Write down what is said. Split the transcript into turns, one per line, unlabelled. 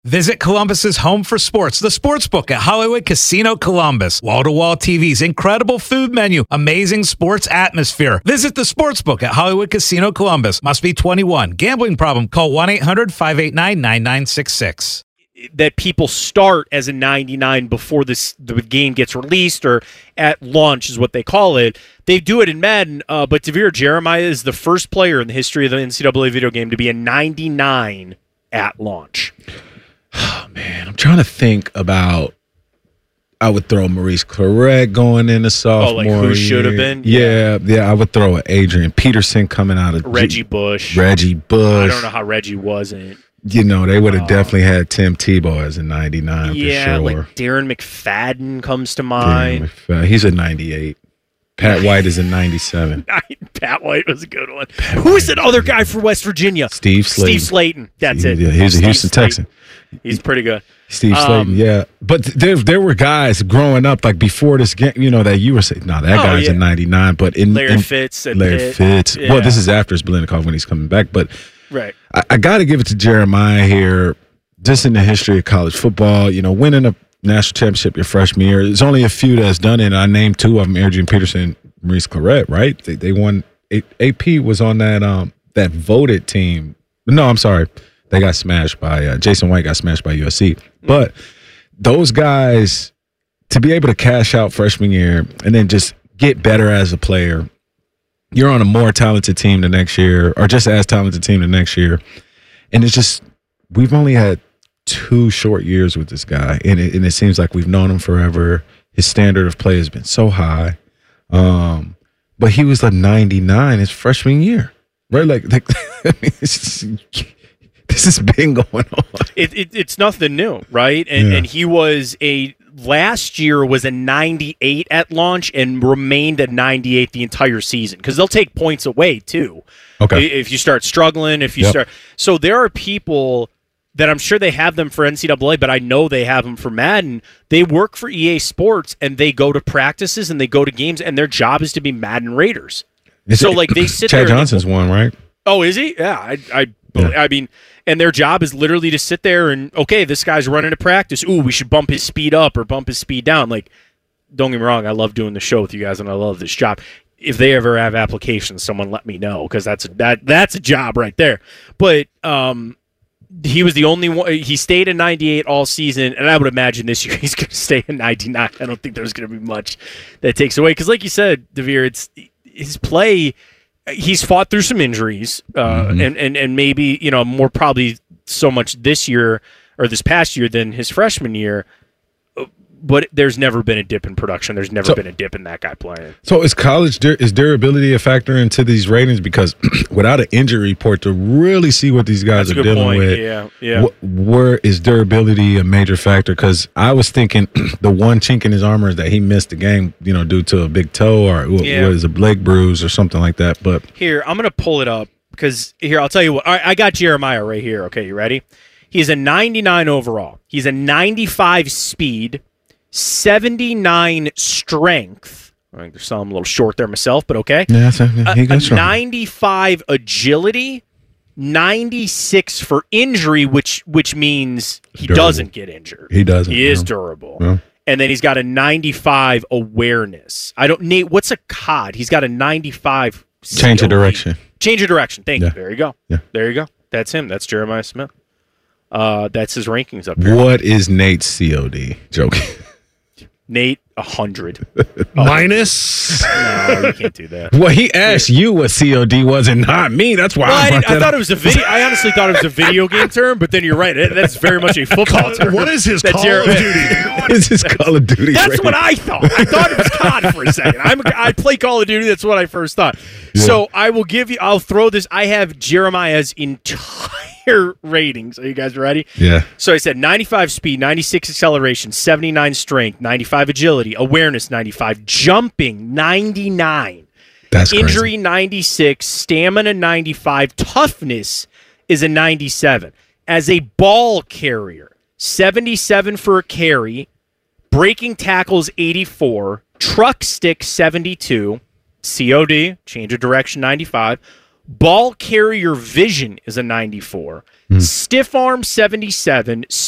Visit Columbus's home for sports, the Sportsbook at Hollywood Casino Columbus. Wall-to-wall TVs, incredible food menu, amazing sports atmosphere. Visit the Sportsbook at Hollywood Casino Columbus. Must be 21. Gambling problem? Call 1-800-589-9966.
That people start as a 99 before the game gets released, or at launch is what they call it. They do it in Madden, but Devere Jeremiah is the first player in the history of the NCAA video game to be a 99 at launch.
Oh, man, I'm trying to think about. I would throw Maurice Claret going into sophomore.
Oh, like who should have been?
Yeah. I would throw Adrian Peterson coming out of
Reggie Bush.
I
don't know how Reggie wasn't.
You know, they would have definitely had Tim Tebow as a 99
yeah,
for sure.
like Darren McFadden comes to mind.
He's a 98. Pat White is a 97.
Pat White was a good one. Who is that other guy for West Virginia?
Steve Slayton.
That's it.
Yeah, he's a Houston Texan.
He's pretty good.
Steve Slayton, yeah. But there were guys growing up, like before this game, you know, that you were saying, no, that guy's a 99. But
Larry Fitz.
Fitz. Yeah. Well, this is after Zbilenikov when he's coming back. But
right.
I got to give it to Jeremiah here, just in the history of college football, you know, winning a national championship your freshman year. There's only a few that's done it, and I named two of them, Adrian Peterson, Maurice Claret, right? They won. AP was on that voted team. No, I'm sorry. They got smashed by Jason White got smashed by USC. But those guys, to be able to cash out freshman year and then just get better as a player, you're on a more talented team the next year, or just as talented team the next year. And it's just, we've only had 2 short years with this guy, and it seems like we've known him forever. His standard of play has been so high. But he was a 99 his freshman year, right? Like I mean, this has been going on.
It's nothing new, right? And he was last year was a 98 at launch and remained at 98 the entire season, because they'll take points away too.
Okay.
If you start struggling, so there are people that I'm sure they have them for NCAA, but I know they have them for Madden. They work for EA Sports, and they go to practices and they go to games, and their job is to be Madden Raiders. They sit
Chad
there.
Johnson's one, right?
Oh, is he? Yeah, I mean, and their job is literally to sit there and, okay, this guy's running a practice. Ooh, we should bump his speed up or bump his speed down. Like, don't get me wrong, I love doing the show with you guys, and I love this job. If they ever have applications, someone let me know, because that's a job right there. But he was the only one. He stayed in 98 all season, and I would imagine this year he's going to stay in 99. I don't think there's going to be much that takes away, because, like you said, Devere, it's his play. He's fought through some injuries, and maybe, you know, more probably so much this year or this past year than his freshman year. But there's never been a dip in production. There's never been a dip in that guy playing.
So is durability a factor into these ratings? Because without an injury report to really see what these guys are dealing with, where is durability a major factor? Because I was thinking the one chink in his armor is that he missed the game, you know, due to a big toe or what is a leg bruise or something like that. But
here, I'm going to pull it up, because here, I'll tell you what. I got Jeremiah right here. Okay, you ready? He's a 99 overall. He's a 95 speed. 79 strength. I think there's some a little short there myself, but okay.
Yeah, he goes
a 95 agility, 96 for injury, which means he doesn't get injured.
He doesn't.
He is durable.
Yeah.
And then he's got a 95 awareness. Nate, what's a COD? He's got a 95
change of direction.
Change of direction. Thank you. There you go.
Yeah.
There you go. That's him. That's Jeremiah Smith. That's his rankings up there.
What is Nate's COD? Joking.
Nate, 100.
Minus?
No, you can't do that.
Well, he asked you what COD was and not me. That's why
I thought it was a video. I honestly thought it was a video game term, but then you're right. That's very much a football term.
What is his Call of Duty?
What is his Call of Duty?
That's what I thought. I thought it was COD for a second. I play Call of Duty. That's what I first thought. Yeah. So I'll throw this. I have Jeremiah's entire ratings. Are you guys ready?
Yeah.
So I said 95 speed, 96 acceleration, 79 strength, 95 agility, awareness 95, jumping 99.
That's
injury
crazy.
96, stamina 95, toughness is a 97. As a ball carrier, 77 for a carry, breaking tackles 84, truck stick 72, COD, change of direction 95, ball carrier vision is a 94, stiff arm 77,